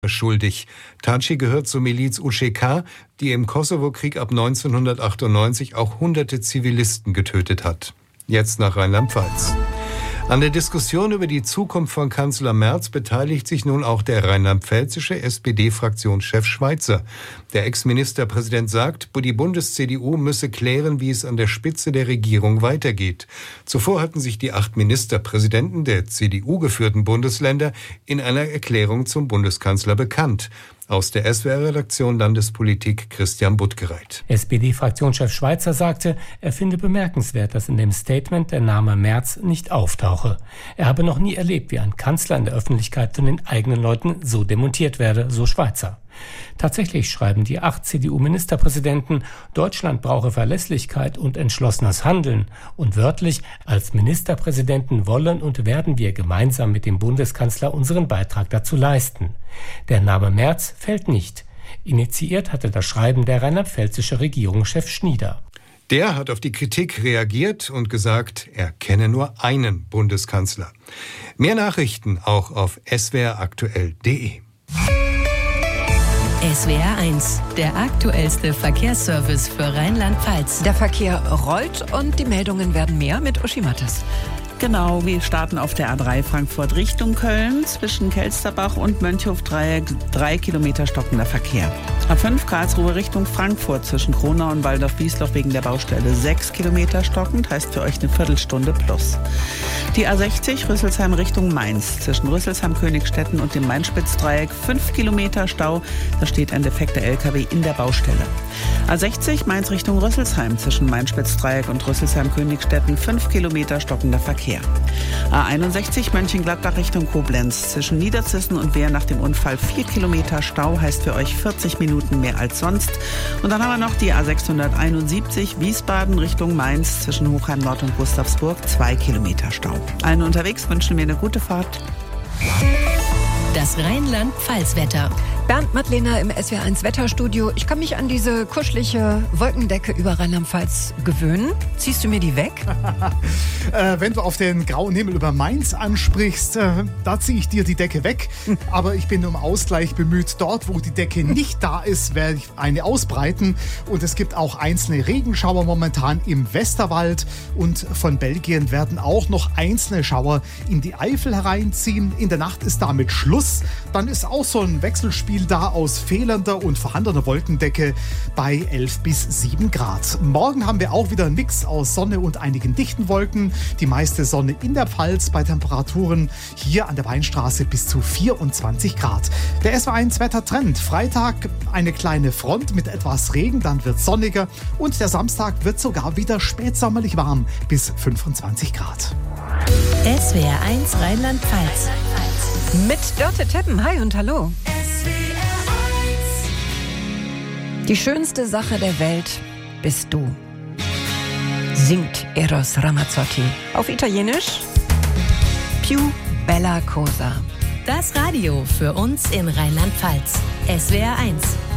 schuldig. Taci gehört zur Miliz UÇK, die im Kosovo-Krieg ab 1998 auch hunderte Zivilisten getötet hat. Jetzt nach Rheinland-Pfalz. An der Diskussion über die Zukunft von Kanzler Merz beteiligt sich nun auch der rheinland-pfälzische SPD-Fraktionschef Schweizer. Der Ex-Ministerpräsident sagt, die Bundes-CDU müsse klären, wie es an der Spitze der Regierung weitergeht. Zuvor hatten sich die 8 Ministerpräsidenten der CDU-geführten Bundesländer in einer Erklärung zum Bundeskanzler bekannt. Aus der SWR-Redaktion Landespolitik Christian Buttgereit. SPD-Fraktionschef Schweizer sagte, er finde bemerkenswert, dass in dem Statement der Name Merz nicht auftauche. Er habe noch nie erlebt, wie ein Kanzler in der Öffentlichkeit von den eigenen Leuten so demontiert werde, so Schweizer. Tatsächlich schreiben die 8 CDU-Ministerpräsidenten, Deutschland brauche Verlässlichkeit und entschlossenes Handeln. Und wörtlich, als Ministerpräsidenten wollen und werden wir gemeinsam mit dem Bundeskanzler unseren Beitrag dazu leisten. Der Name Merz fällt nicht. Initiiert hatte das Schreiben der rheinland-pfälzische Regierungschef Schnieder. Der hat auf die Kritik reagiert und gesagt, er kenne nur einen Bundeskanzler. Mehr Nachrichten auch auf swraktuell.de. SWR 1, der aktuellste Verkehrsservice für Rheinland-Pfalz. Der Verkehr rollt und die Meldungen werden mehr mit Uschi Mattes. Genau, wir starten auf der A3 Frankfurt Richtung Köln. Zwischen Kelsterbach und Mönchhof-Dreieck 3 Kilometer stockender Verkehr. A5 Karlsruhe Richtung Frankfurt zwischen Kronau und Waldorf-Wiesloch wegen der Baustelle 6 Kilometer stockend, heißt für euch eine Viertelstunde plus. Die A60 Rüsselsheim Richtung Mainz zwischen Rüsselsheim-Königstetten und dem Main-Spitz-Dreieck 5 Kilometer Stau. Da steht ein defekter LKW in der Baustelle. A60 Mainz Richtung Rüsselsheim zwischen Main-Spitz-Dreieck und Rüsselsheim-Königstetten 5 Kilometer stockender Verkehr. A61 Mönchengladbach Richtung Koblenz zwischen Niederzissen und Wehr nach dem Unfall 4 Kilometer Stau, heißt für euch 40 Minuten mehr als sonst. Und dann haben wir noch die A671 Wiesbaden Richtung Mainz zwischen Hochheim Nord und Gustavsburg 2 Kilometer Stau. Allen unterwegs wünschen wir eine gute Fahrt. Das Rheinland-Pfalz-Wetter. Bernd Madlener im SWR1 Wetterstudio. Ich kann mich an diese kuschelige Wolkendecke über Rheinland-Pfalz gewöhnen. Ziehst du mir die weg? Wenn du auf den grauen Himmel über Mainz ansprichst, da ziehe ich dir die Decke weg. Aber ich bin um Ausgleich bemüht. Dort, wo die Decke nicht da ist, werde ich eine ausbreiten. Und es gibt auch einzelne Regenschauer momentan im Westerwald. Und von Belgien werden auch noch einzelne Schauer in die Eifel hereinziehen. In der Nacht ist damit Schluss. Dann ist auch so ein Wechselspiel da aus fehlender und vorhandener Wolkendecke bei 11 bis 7 Grad. Morgen haben wir auch wieder einen Mix aus Sonne und einigen dichten Wolken. Die meiste Sonne in der Pfalz bei Temperaturen hier an der Weinstraße bis zu 24 Grad. Der SWR1 Wettertrend. Freitag eine kleine Front mit etwas Regen, dann wird es sonniger und der Samstag wird sogar wieder spätsommerlich warm bis 25 Grad. SWR1 Rheinland-Pfalz. Mit Dörte Teppen. Hi und hallo. Die schönste Sache der Welt bist du, singt Eros Ramazzotti. Auf Italienisch Più bella cosa. Das Radio für uns in Rheinland-Pfalz. SWR 1.